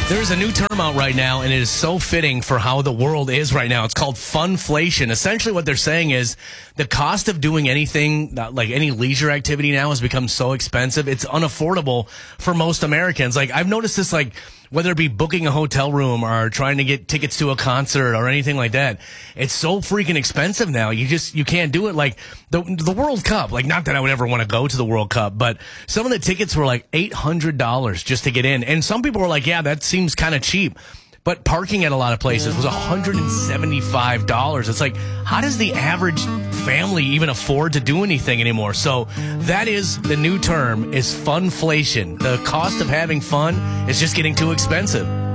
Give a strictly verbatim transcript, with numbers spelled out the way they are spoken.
There's a new term out right now, and it is so fitting for how the world is right now. It's called funflation. Essentially what they're saying is the cost of doing anything, like any leisure activity now, has become so expensive. It's unaffordable for most Americans. Like, I've noticed this, like, whether it be booking a hotel room or trying to get tickets to a concert or anything like that, it's so freaking expensive now. You just, you can't do it. Like the the World Cup, like, not that I would ever want to go to the World Cup, but some of the tickets were like eight hundred dollars just to get in. And some people were like, yeah, that seems kind of cheap. But parking at a lot of places was one hundred seventy-five dollars. It's like, how does the average family even afford to do anything anymore? So that is the new term, is funflation. The cost of having fun is just getting too expensive.